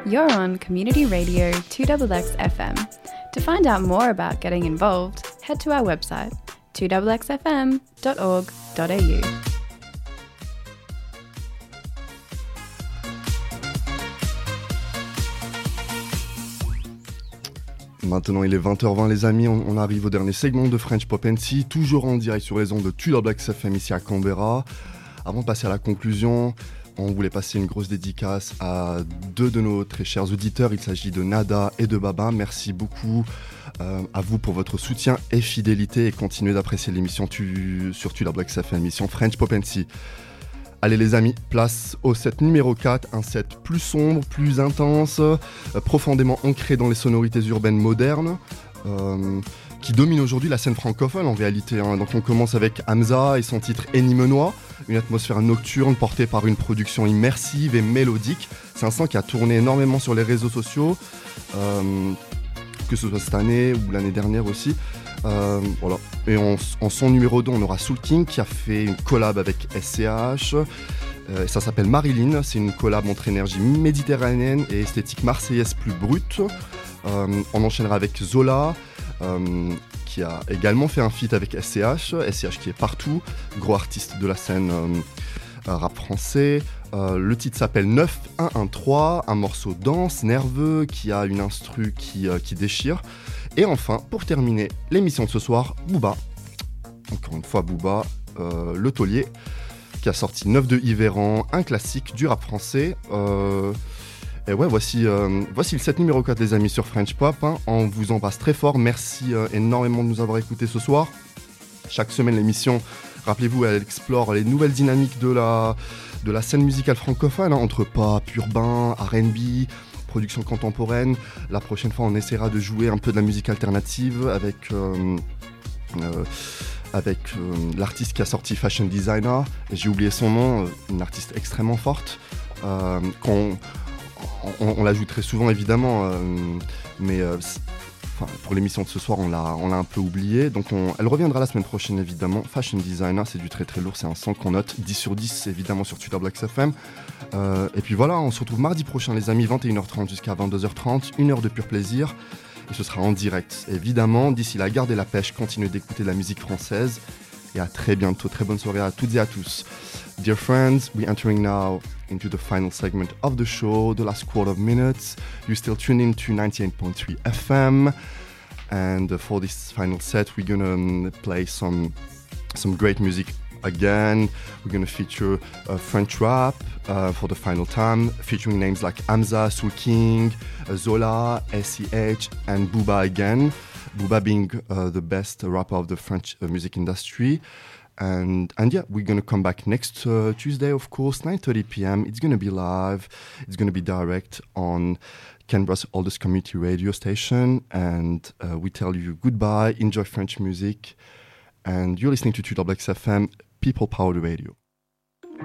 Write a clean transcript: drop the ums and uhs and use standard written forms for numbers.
You're on Community Radio 2XX FM. To find out more about getting involved, head to our website 2xfm.org.au. Maintenant, il est 20h20 les amis, on arrive au dernier segment de French Pop & toujours en direct sur les ondes de Tudor Blacks FM ici à Canberra. Avant de passer à la conclusion, on voulait passer une grosse dédicace à deux de nos très chers auditeurs. Il s'agit de Nada et de Baba. Merci beaucoup à vous pour votre soutien et fidélité et continuez d'apprécier l'émission sur Tudor Blacks FM, émission French Pop & Allez les amis, place au set numéro 4, un set plus sombre, plus intense, profondément ancré dans les sonorités urbaines modernes, qui domine aujourd'hui la scène francophone en réalité. Donc on commence avec Hamza et son titre Enimenois, une atmosphère nocturne portée par une production immersive et mélodique. C'est un son qui a tourné énormément sur les réseaux sociaux, que ce soit cette année ou l'année dernière aussi. Voilà. Et en son numéro 2, on aura Soul King qui a fait une collab avec SCH. Ça s'appelle Marilyn. C'est une collab entre énergie méditerranéenne et esthétique marseillaise plus brute. On enchaînera avec Zola, qui a également fait un feat avec SCH. SCH qui est partout, gros artiste de la scène rap français. Le titre s'appelle 9113, un morceau dense, nerveux, qui a une instru qui déchire. Et enfin, pour terminer l'émission de ce soir, Booba. Encore une fois, Booba, le taulier, qui a sorti 9 de Yveran, un classique du rap français. Et ouais, voici le set numéro 4, les amis, sur French Pop. On vous embrasse très fort. Merci énormément de nous avoir écoutés ce soir. Chaque semaine, l'émission, rappelez-vous, elle explore les nouvelles dynamiques de la scène musicale francophone, entre pop, urbain, R&B, production contemporaine. La prochaine fois, on essaiera de jouer un peu de la musique alternative avec l'artiste qui a sorti Fashion Designer. Et j'ai oublié son nom, une artiste extrêmement forte. On la joue très souvent évidemment, mais pour l'émission de ce soir, on l'a un peu oublié. Donc elle reviendra la semaine prochaine évidemment. Fashion Designer, c'est du très très lourd, c'est un son qu'on note 10 sur 10 évidemment sur Tudor Blacks FM. Et puis voilà, on se retrouve mardi prochain les amis, 21h30 jusqu'à 22h30, une heure de pur plaisir. Et ce sera en direct évidemment. D'ici là, gardez la pêche, continuez d'écouter de la musique française. Et à très bientôt, très bonne soirée à toutes et à tous. Dear friends, we're entering now into the final segment of the show, the last quarter of minutes. You're still tuned in to 98.3 FM. And for this final set, we're gonna play some great music again. We're gonna feature French rap for the final time, featuring names like Hamza, Soul King, Zola, SCH, and Booba again. Booba being the best rapper of the French music industry. And yeah, we're going to come back next Tuesday, of course, 9:30 p.m. It's going to be live. It's going to be direct on Canberra's oldest community radio station. And we tell you goodbye, enjoy French music. And you're listening to Tudor Blacks FM, People Powered Radio.